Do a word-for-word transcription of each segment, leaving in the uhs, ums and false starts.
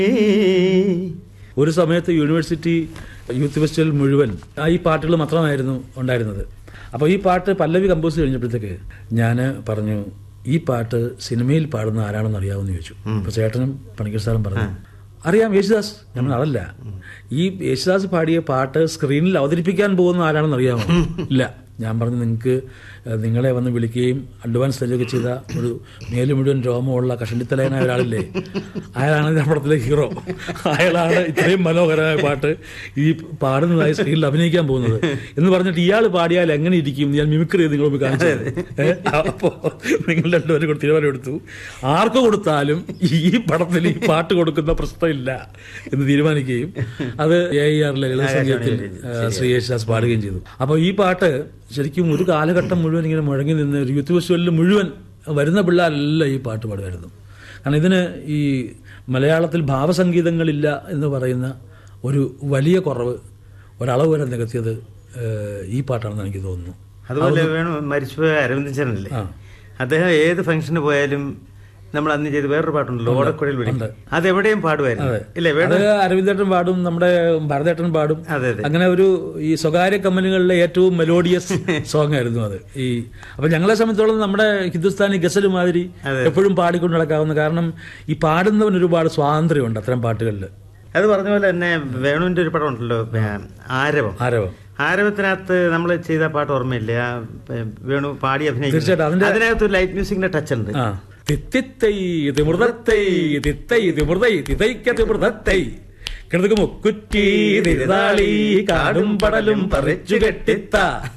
ഒരു സമയത്ത് university youth festival മുഴുവൻ ഈ പാട്ടുകൾ മാത്രമായിരുന്നു ഉണ്ടായിരുന്നത്. അപ്പോൾ ഈ പാട്ട് പല്ലവി കമ്പോസ് കഴിഞ്ഞപ്പോഴത്തേക്ക് ഞാൻ പറഞ്ഞു, ഈ പാട്ട് സിനിമയിൽ പാടുന്ന ആരാണെന്ന് അറിയാമെന്ന് ചോദിച്ചു. അപ്പോൾ ചേട്ടനും പണിക്കർ സാറും പറഞ്ഞു, അറിയാം, യേശുദാസ്. ഞങ്ങൾ അതല്ല, ഈ യേശുദാസ് പാടിയ പാട്ട് സ്ക്രീനിൽ അവതരിപ്പിക്കാൻ പോകുന്ന ആരാണെന്ന് അറിയാമോ? ഇല്ല. ഞാൻ പറഞ്ഞു, നിങ്ങൾക്ക് നിങ്ങളെ വന്ന് വിളിക്കുകയും അഡ്വാൻസ് തരികയൊക്കെ ചെയ്ത ഒരു മേല് മുഴുവൻ രോമമുള്ള കഷണ്ടിത്തലയനായ ഒരാളില്ലേ, അയാളാണ് ഞാൻ പടത്തിലെ ഹീറോ. അയാളാണ് ഇത്രയും മനോഹരമായ പാട്ട് ഈ പാടുന്നതായി സ്ക്രീനിൽ അഭിനയിക്കാൻ പോകുന്നത് എന്ന് പറഞ്ഞിട്ട് ഇയാൾ പാടിയാൽ എങ്ങനെ ഇരിക്കും, ഞാൻ മിമിക്രി ചെയ്ത് നിങ്ങളൊന്ന് കാണിച്ചത്. അപ്പോൾ നിങ്ങൾ രണ്ടുപേരും കൂടെ തീരുമാനം എടുത്തു, ആർക്ക് കൊടുത്താലും ഈ പടത്തിൽ ഈ പാട്ട് കൊടുക്കുന്ന പ്രശ്നമില്ല എന്ന് തീരുമാനിക്കുകയും അത് എ ആർ ലളിത സംഗീതത്തിൽ ശ്രീ യേശുദാസ് പാടുകയും ചെയ്തു. അപ്പോൾ ഈ പാട്ട് ശരിക്കും ഒരു കാലഘട്ടം മുഴുവൻ ഇങ്ങനെ മുഴങ്ങി നിന്ന് ഒരു യൂത്ത് ഫെസ്റ്റിവലിൽ മുഴുവൻ വരുന്ന പിള്ളേരെല്ലാം ഈ പാട്ട് പാടുമായിരുന്നു. കാരണം ഇതിന് ഈ മലയാളത്തിൽ ഭാവസംഗീതങ്ങളില്ല എന്ന് പറയുന്ന ഒരു വലിയ കുറവ് ഒരളവ് വരെ നികത്തിയത് ഈ പാട്ടാണെന്ന് എനിക്ക് തോന്നുന്നു. അതുപോലെ വേണം മരിച്ചുപോയ അരവിന്ദൻ, അദ്ദേഹം ഏത് ഫംഗ്ഷന് പോയാലും നമ്മൾ അന്ന് ചെയ്ത് വേറൊരു പാട്ടുണ്ടല്ലോ, ഓടക്കുഴൽ വിളി, അതെവിടെയും പാടുമായിരുന്നു. അരവിന്ദേട്ടൻ പാടും, നമ്മുടെ ഭരതേട്ടൻ പാടും. അങ്ങനെ ഒരു ഈ സ്വകാര്യ കമ്പനികളിലെ ഏറ്റവും മെലോഡിയസ് സോങ് ആയിരുന്നു അത്. ഈ അപ്പൊ ഞങ്ങളെ സംബന്ധിച്ചോളം നമ്മുടെ ഹിന്ദുസ്ഥാനി ഗസൽ മാതിരി എപ്പോഴും പാടിക്കൊണ്ട് നടക്കാവുന്ന, കാരണം ഈ പാടുന്നവന് ഒരുപാട് സ്വാതന്ത്ര്യമുണ്ട് അത്തരം പാട്ടുകളിൽ. അത് പറഞ്ഞ പോലെ തന്നെ വേണുവിന്റെ ഒരു പടം ഉണ്ടല്ലോ, ആരവം. ആരവം ആരവത്തിനകത്ത് നമ്മൾ ചെയ്ത പാട്ട് ഓർമ്മയില്ല, വേണു പാടി അഭിനയിച്ചു. അതിനകത്ത് ഒരു ലൈറ്റ് മ്യൂസിക്കിന്റെ ടച്ച് ഉണ്ട്. തിത്തിത്തൈ തിമൃതത്തൈ തിത്തൈ തിമൃതൈ തിതൈക്ക തിമൃതത്തൈ കിടക്കുമുക്കുറ്റി തിരുതാളി കാടും പടലും പറിച്ചു കെട്ടിത്ത.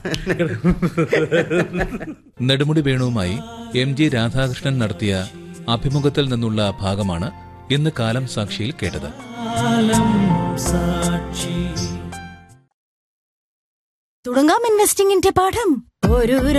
നെടുമുടി വേണുവുമായി എം ജി രാധാകൃഷ്ണൻ നടത്തിയ അഭിമുഖത്തിൽ നിന്നുള്ള ഭാഗമാണ് ഇന്ന് കാലം സാക്ഷിയിൽ കേട്ടത്. തുടങ്ങാം ഇൻവെസ്റ്റിംഗിന്റെ പാഠം. ഒരു